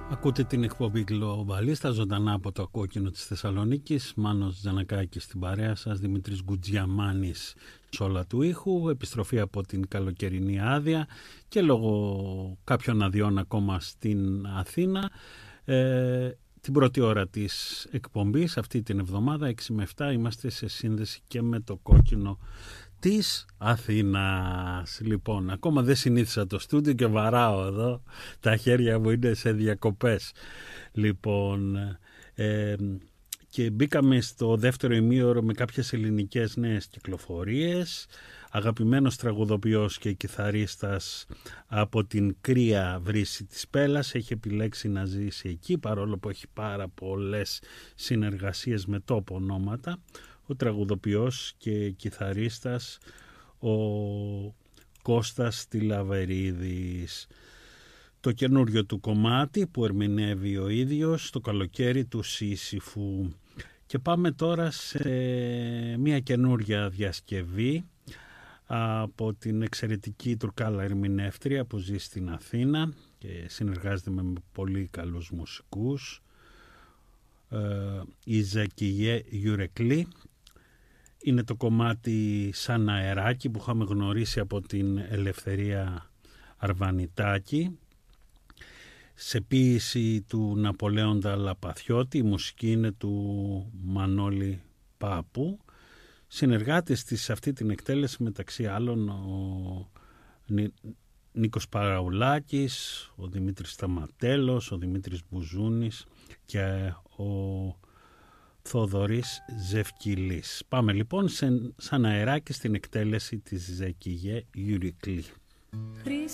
Ακούτε την εκπομπή Γλωβαλίστα ζωντανά από το Κόκκινο της Θεσσαλονίκης. Μάνος Τζανακάκης στην παρέα σας, Δημήτρης Γκουτζιαμάνης σε όλα του ήχου. Επιστροφή από την καλοκαιρινή άδεια και λόγω κάποιων αδειών ακόμα στην Αθήνα. Την πρώτη ώρα της εκπομπής αυτή την εβδομάδα 6 με 7 είμαστε σε σύνδεση και με το Κόκκινο της Αθήνας. Λοιπόν, ακόμα δεν συνήθισα το στούντιο και βαράω εδώ, τα χέρια μου είναι σε διακοπές. Λοιπόν, και μπήκαμε στο δεύτερο ημίωρο με κάποιες ελληνικές νέες κυκλοφορίες. Αγαπημένος τραγουδοποιός και κιθαρίστας από την Κρία Βρύση της Πέλας έχει επιλέξει να ζήσει εκεί, παρόλο που έχει πάρα πολλές συνεργασίες με τόπο ονόματα. Ο τραγουδοποιός και κιθαρίστας ο Κώστας Τηλαβερίδης. Το καινούριο του κομμάτι που ερμηνεύει ο ίδιος, το καλοκαίρι του Σύσυφου. Και πάμε τώρα σε μια καινούρια διασκευή από την εξαιρετική Τουρκάλα ερμηνεύτρια που ζει στην Αθήνα και συνεργάζεται με πολύ καλούς μουσικούς, η Ζεκιγέ Γιουρεκλή. Είναι το κομμάτι «Σαν αεράκι» που είχαμε γνωρίσει από την Ελευθερία Αρβανιτάκη, σε ποίηση του Ναπολέοντα Λαπαθιώτη. Η μουσική είναι του Μανώλη Πάπου. Συνεργάτες της σε αυτή την εκτέλεση μεταξύ άλλων ο Νίκος Παραουλάκης, ο Δημήτρης Σταματέλος, ο Δημήτρης Μπουζούνης και ο Θοδωρής Ζευκυλής. Πάμε λοιπόν σαν αεράκι στην εκτέλεση της Ζεκιγέ Γιουρεκλή.